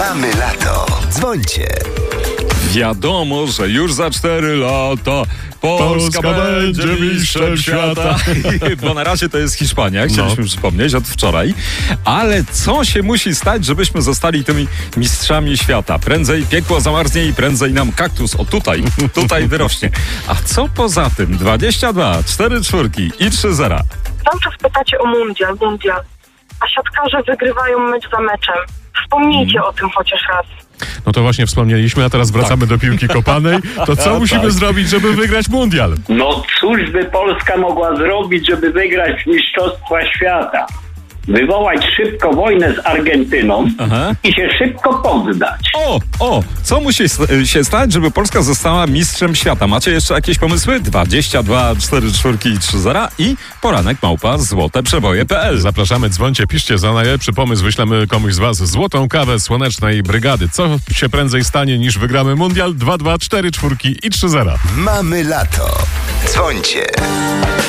Mamy lato. Dzwońcie. Wiadomo, że już za 4 lata Polska będzie mistrzem świata. Bo na razie to jest Hiszpania, chcieliśmy przypomnieć od wczoraj. Ale co się musi stać, żebyśmy zostali tymi mistrzami świata? Prędzej piekło zamarznie i prędzej nam kaktus, tutaj wyrośnie. A co poza tym? 22, 4 czwórki i 3 zera. Cały czas pytacie o mundial. A siatkarze wygrywają mecz za meczem. Wspomnijcie o tym chociaż raz. No to właśnie wspomnieliśmy, a teraz wracamy do piłki kopanej. To co musimy zrobić, żeby wygrać mundial? No cóż by Polska mogła zrobić, żeby wygrać Mistrzostwa Świata? Wywołać szybko wojnę z Argentyną i się szybko poddać. Co musi się stać, żeby Polska została mistrzem świata? Macie jeszcze jakieś pomysły? 22, 4 czwórki i 3 zera i poranek@złoteprzeboje.pl. Zapraszamy, dzwońcie, piszcie, za najlepszy pomysł wyślemy komuś z was złotą kawę Słonecznej Brygady. Co się prędzej stanie niż wygramy mundial? 22, 4 czwórki i 3 zera. Mamy lato. Dzwońcie.